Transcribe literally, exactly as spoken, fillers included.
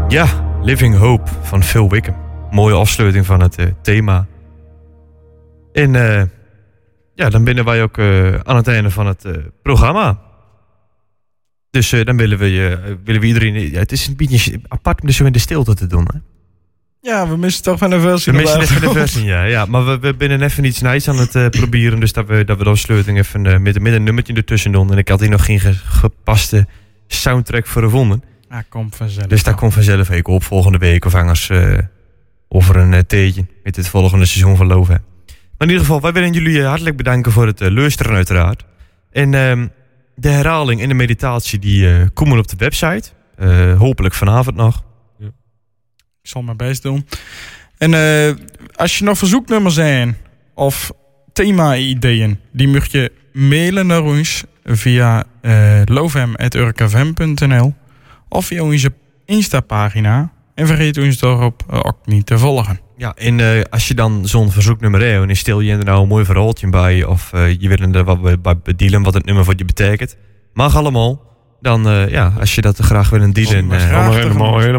Ja, Living Hope van Phil Wickham. Mooie afsluiting van het uh, thema. En uh, ja, dan binnen wij ook uh, aan het einde van het uh, programma. Dus uh, dan willen we, uh, willen we iedereen... Ja, het is een beetje apart om dus zo in de stilte te doen, hè? Ja, we missen toch van de versie. We missen even de versie, ja. ja. Maar we, we binnen even iets nice aan het uh, proberen. Dus dat we, dat we de afsluiting even uh, met, met een nummertje ertussen doen. En ik had hier nog geen ge, gepaste soundtrack voor gevonden. Ja, komt vanzelf. Dus dat komt vanzelf ik op volgende week of anders uh, over een uh, theetje met het volgende seizoen van Love. Maar in ieder geval, wij willen jullie uh, hartelijk bedanken voor het uh, luisteren uiteraard. En uh, de herhaling en de meditatie die uh, komen op de website. Uh, hopelijk vanavond nog. Ja. Ik zal mijn best doen. En uh, als je nog verzoeknummers zijn of thema-ideeën, die moet je mailen naar ons via uh, lovem at urkfm punt n l of via onze Insta-pagina. En vergeet ons daarop uh, ook niet te volgen. Ja, en uh, als je dan zo'n verzoeknummer hebt en stel je er nou een mooi verhaaltje bij of uh, je wil er wat bij bedienen wat het nummer voor je betekent, mag allemaal. Dan uh, ja, als je dat graag wil dealen. Uh, helemaal, helemaal